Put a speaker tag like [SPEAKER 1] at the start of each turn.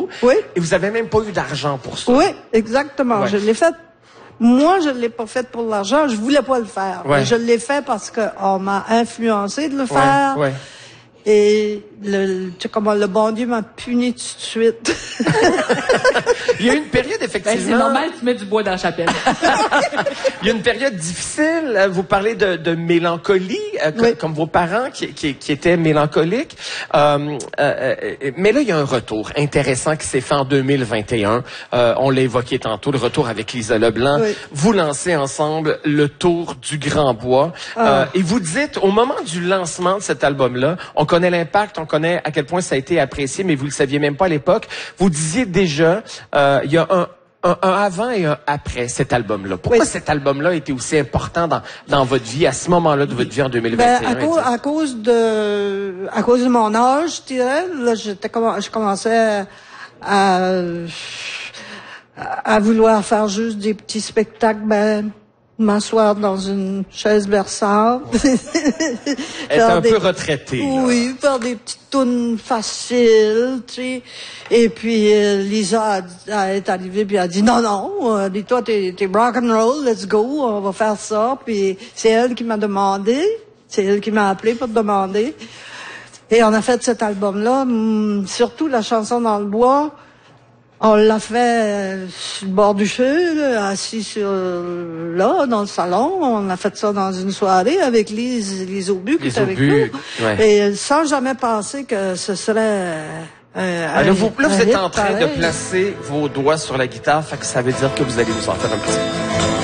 [SPEAKER 1] Oui.
[SPEAKER 2] Et vous avez même pas eu d'argent pour ça.
[SPEAKER 1] Oui, exactement.
[SPEAKER 2] Ouais.
[SPEAKER 1] Je l'ai fait. Moi, je l'ai pas fait pour l'argent. Je voulais pas le faire.
[SPEAKER 2] Ouais.
[SPEAKER 1] Mais je l'ai fait parce que on m'a influencé de le faire.
[SPEAKER 2] Ouais.
[SPEAKER 1] Et tu sais comment le bon Dieu m'a puni tout de suite.
[SPEAKER 2] Il y a une période, effectivement...
[SPEAKER 3] c'est normal, tu mets du bois dans la chapelle.
[SPEAKER 2] Il y a une période difficile. Vous parlez de mélancolie,
[SPEAKER 1] oui.
[SPEAKER 2] comme vos parents qui étaient mélancoliques. Mais là, il y a un retour intéressant qui s'est fait en 2021. On l'a évoqué tantôt, le retour avec Lisa Leblanc.
[SPEAKER 1] Oui.
[SPEAKER 2] Vous lancez ensemble le Tour du Grand Bois. Et vous dites, au moment du lancement de cet album-là, on connaît l'impact, on connaît à quel point ça a été apprécié, mais vous le saviez même pas à l'époque. Vous disiez déjà, il y a un avant et un après cet album-là. Pourquoi cet album-là était aussi important dans votre vie, à ce moment-là de votre vie en 2021?
[SPEAKER 1] À cause de mon âge, je dirais, là, je commençais à vouloir faire juste des petits spectacles, m'asseoir dans une chaise berçante.
[SPEAKER 2] Être un peu retraité.
[SPEAKER 1] Oui, faire des petites tunes faciles, tu sais. Et puis Lisa est arrivée puis a dit non, dis-toi t'es rock and roll, let's go, on va faire ça. Puis c'est elle qui m'a demandé, c'est elle qui m'a appelé pour demander. Et on a fait cet album-là, surtout la chanson Dans le bois. On l'a fait sur le bord du feu, là, assis dans le salon. On a fait ça dans une soirée avec Lise Aubu qui était avec nous.
[SPEAKER 2] Ouais.
[SPEAKER 1] Et sans jamais penser que ce serait
[SPEAKER 2] là, vous êtes en train de placer vos doigts sur la guitare, fait que ça veut dire que vous allez nous en faire un petit.